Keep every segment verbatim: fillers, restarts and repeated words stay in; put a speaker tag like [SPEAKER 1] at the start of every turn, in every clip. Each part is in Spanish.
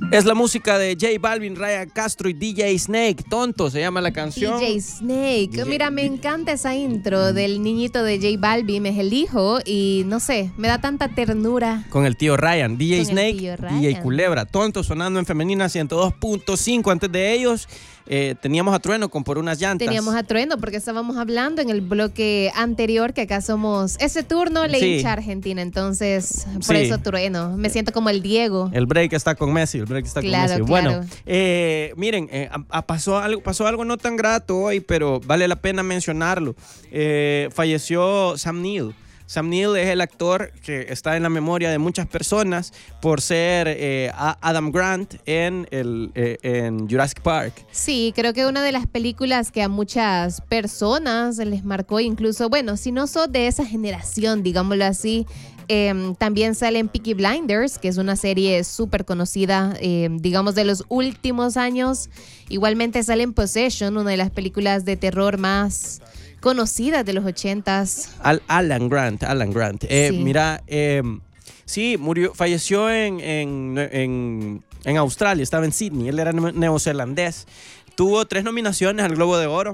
[SPEAKER 1] Es la música de J Balvin, Ryan Castro y D J Snake. Tonto se llama la canción.
[SPEAKER 2] D J Snake.
[SPEAKER 1] D J
[SPEAKER 2] Mira, me encanta esa intro del niñito de J Balvin. Es el hijo y no sé, me da tanta ternura.
[SPEAKER 1] Con el tío Ryan. D J
[SPEAKER 2] Con
[SPEAKER 1] Snake,
[SPEAKER 2] el tío
[SPEAKER 1] D
[SPEAKER 2] Ryan.
[SPEAKER 1] J Culebra. Tonto sonando en Femenina ciento dos punto cinco. Antes de ellos eh, teníamos a Trueno con Por unas llantas.
[SPEAKER 2] Teníamos a Trueno porque estábamos hablando en el bloque anterior que acá somos ese turno le
[SPEAKER 1] Sí.
[SPEAKER 2] hincha a Argentina. Entonces, por
[SPEAKER 1] Sí.
[SPEAKER 2] eso Trueno. Me siento como el Diego.
[SPEAKER 1] El break está con Messi, el break está
[SPEAKER 2] Claro,
[SPEAKER 1] con Messi.
[SPEAKER 2] claro.
[SPEAKER 1] Bueno, eh, miren, eh, a- a- pasó, algo, pasó algo no tan grato hoy, pero vale la pena mencionarlo. Eh, falleció Sam Neill. Sam Neill es el actor que está en la memoria de muchas personas por ser eh, a- Adam Grant en, el, eh, en Jurassic Park.
[SPEAKER 2] Sí, creo que una de las películas que a muchas personas les marcó, incluso, bueno, si no sos de esa generación, digámoslo así, eh, también sale en Peaky Blinders, que es una serie súper conocida, eh, digamos, de los últimos años. Igualmente sale en Possession, una de las películas de terror más conocidas de los ochentas.
[SPEAKER 1] Al- Alan Grant, Alan Grant. Eh,
[SPEAKER 2] Sí.
[SPEAKER 1] Mira, eh, sí, murió, falleció en, en, en, en Australia, estaba en Sydney, él era ne- neozelandés. Tuvo tres nominaciones al Globo de Oro,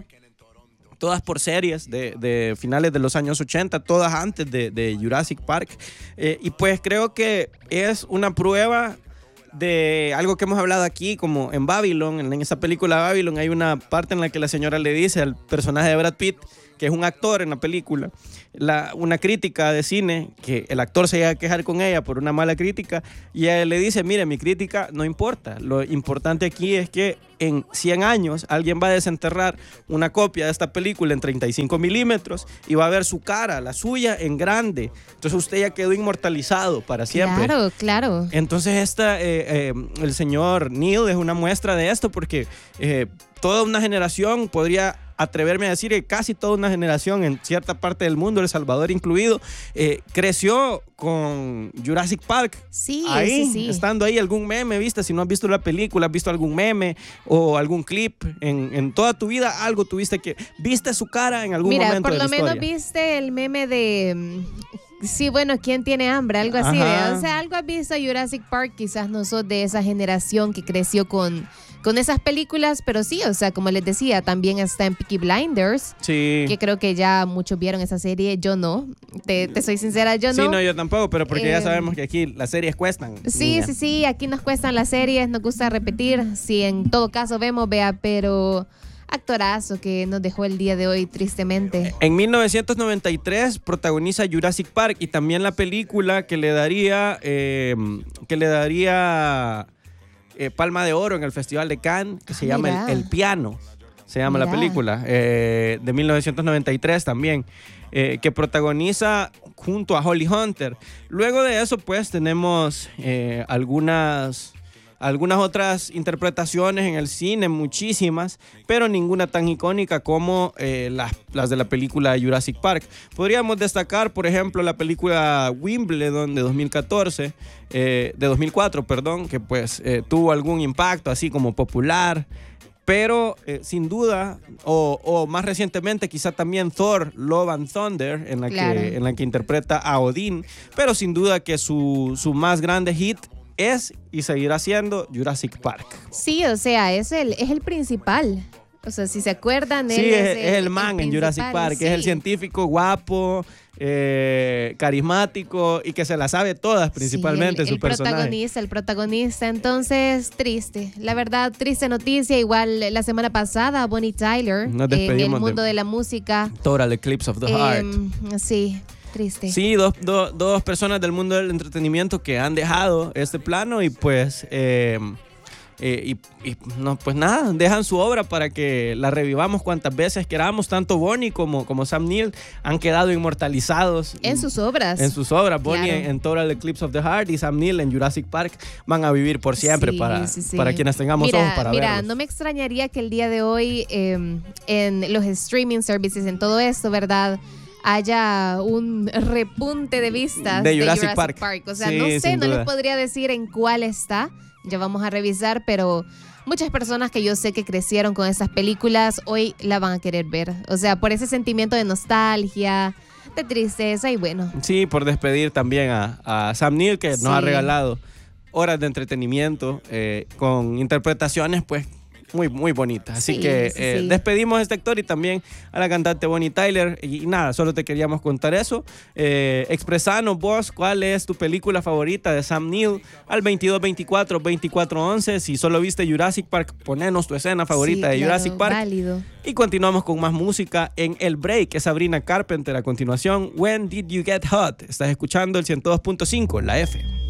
[SPEAKER 1] todas por series de, de finales de los años ochenta, todas antes de, de Jurassic Park. Eh, y pues creo que es una prueba de algo que hemos hablado aquí, como en Babylon, en esa película Babylon, hay una parte en la que la señora le dice al personaje de Brad Pitt, que es un actor en la película, la, una crítica de cine, que el actor se llega a quejar con ella por una mala crítica, y ella le dice, mire, mi crítica no importa, lo importante aquí es que en cien años alguien va a desenterrar una copia de esta película en treinta y cinco milímetros y va a ver su cara, la suya, en grande. Entonces usted ya quedó inmortalizado para siempre.
[SPEAKER 2] Claro, claro.
[SPEAKER 1] Entonces esta, eh, eh, el señor Neil es una muestra de esto porque eh, toda una generación, podría atreverme a decir que casi toda una generación en cierta parte del mundo, El Salvador incluido, eh, creció con Jurassic Park.
[SPEAKER 2] Sí,
[SPEAKER 1] ahí,
[SPEAKER 2] sí, sí.
[SPEAKER 1] estando ahí, algún meme, ¿viste? Si no has visto la película, has visto algún meme o algún clip, en, en toda tu vida algo tuviste que, viste su cara en algún
[SPEAKER 2] Mira,
[SPEAKER 1] momento
[SPEAKER 2] por
[SPEAKER 1] de la
[SPEAKER 2] lo menos
[SPEAKER 1] historia.
[SPEAKER 2] viste el meme de... mm, sí, bueno, ¿quién tiene hambre? Algo así,
[SPEAKER 1] Ajá.
[SPEAKER 2] ¿verdad? O sea, algo has visto Jurassic Park, quizás no sos de esa generación que creció con, con esas películas, pero sí, o sea, como les decía, también está en Peaky Blinders,
[SPEAKER 1] Sí.
[SPEAKER 2] que creo que ya muchos vieron esa serie, yo no, te, te soy sincera, yo
[SPEAKER 1] Sí,
[SPEAKER 2] no.
[SPEAKER 1] no, yo tampoco, pero porque ya
[SPEAKER 2] Eh,
[SPEAKER 1] sabemos que aquí las series cuestan.
[SPEAKER 2] Sí,
[SPEAKER 1] niña.
[SPEAKER 2] sí, sí, aquí nos cuestan las series, nos gusta repetir, si en todo caso vemos, vea, pero actorazo que nos dejó el día de hoy, tristemente.
[SPEAKER 1] En mil novecientos noventa y tres protagoniza Jurassic Park y también la película que le daría, eh, que le daría eh, Palma de Oro en el Festival de Cannes, que se
[SPEAKER 2] Ah,
[SPEAKER 1] llama
[SPEAKER 2] mira.
[SPEAKER 1] el, El Piano. Se llama la
[SPEAKER 2] Mira.
[SPEAKER 1] película, eh, de mil novecientos noventa y tres también, eh, que protagoniza junto a Holly Hunter. Luego de eso, pues, tenemos eh, algunas, algunas otras interpretaciones en el cine, muchísimas, pero ninguna tan icónica como eh, las, las de la película Jurassic Park. Podríamos destacar, por ejemplo, la película Wimbledon de dos mil catorce, eh, de dos mil cuatro, perdón, que pues eh, tuvo algún impacto así como popular. Pero eh, sin duda, o, o más recientemente quizá también Thor, Love and Thunder, en la,
[SPEAKER 2] Claro.
[SPEAKER 1] que, en la que interpreta a Odín, pero sin duda que su, su más grande hit es y seguirá siendo Jurassic Park.
[SPEAKER 2] Sí, o sea, es el, es el principal. O sea, si se acuerdan, él
[SPEAKER 1] Sí, es,
[SPEAKER 2] es,
[SPEAKER 1] es el man en Jurassic
[SPEAKER 2] principal,
[SPEAKER 1] Park, es el
[SPEAKER 2] sí.
[SPEAKER 1] científico guapo, eh, carismático y que se la sabe todas, principalmente
[SPEAKER 2] Sí, el,
[SPEAKER 1] su
[SPEAKER 2] el
[SPEAKER 1] personaje.
[SPEAKER 2] protagonista, el protagonista. Entonces, triste. La verdad, triste noticia. Igual la semana pasada, Bonnie Tyler,
[SPEAKER 1] Nos
[SPEAKER 2] en el
[SPEAKER 1] despedimos
[SPEAKER 2] mundo
[SPEAKER 1] de-
[SPEAKER 2] de, la música.
[SPEAKER 1] Total Eclipse of the Heart.
[SPEAKER 2] em, sí, triste.
[SPEAKER 1] Sí, dos, dos, dos personas del mundo del entretenimiento que han dejado este plano y pues, eh, eh, y, y no, pues nada, dejan su obra para que la revivamos cuantas veces queramos. Tanto Bonnie como, como Sam Neill han quedado inmortalizados
[SPEAKER 2] En sus obras.
[SPEAKER 1] en sus obras. Bonnie
[SPEAKER 2] Claro.
[SPEAKER 1] en, en Total Eclipse of the Heart y Sam Neill en Jurassic Park van a vivir por siempre
[SPEAKER 2] Sí,
[SPEAKER 1] para,
[SPEAKER 2] sí, sí.
[SPEAKER 1] para quienes tengamos
[SPEAKER 2] mira,
[SPEAKER 1] ojos para
[SPEAKER 2] Mira,
[SPEAKER 1] verlos.
[SPEAKER 2] no me extrañaría que el día de hoy eh, en los streaming services, en todo esto, ¿verdad?, haya un repunte de vistas
[SPEAKER 1] De
[SPEAKER 2] de
[SPEAKER 1] Jurassic
[SPEAKER 2] Jurassic,
[SPEAKER 1] Park.
[SPEAKER 2] Park. O sea,
[SPEAKER 1] Sí,
[SPEAKER 2] no sé,
[SPEAKER 1] sin
[SPEAKER 2] no
[SPEAKER 1] duda.
[SPEAKER 2] les podría decir en cuál está. Ya vamos a revisar, pero muchas personas que yo sé que crecieron con esas películas hoy la van a querer ver. O sea, por ese sentimiento de nostalgia, de tristeza y bueno.
[SPEAKER 1] Sí, por despedir también a, a Sam Neill, que nos
[SPEAKER 2] Sí.
[SPEAKER 1] ha regalado horas de entretenimiento eh, con interpretaciones, pues, muy, muy bonitas. Así
[SPEAKER 2] Sí,
[SPEAKER 1] que
[SPEAKER 2] sí,
[SPEAKER 1] eh,
[SPEAKER 2] sí.
[SPEAKER 1] despedimos a este actor y también a la cantante Bonnie Tyler. Y, y nada, solo te queríamos contar eso. Eh, expresanos vos cuál es tu película favorita de Sam Neill al veintidós veinticuatro veinticuatro once. Si solo viste Jurassic Park, ponenos tu escena favorita
[SPEAKER 2] Sí,
[SPEAKER 1] de
[SPEAKER 2] claro,
[SPEAKER 1] Jurassic Park.
[SPEAKER 2] válido.
[SPEAKER 1] Y continuamos con más música en El Break, que es Sabrina Carpenter. A continuación, When Did You Get Hot? Estás escuchando el ciento dos punto cinco, la F.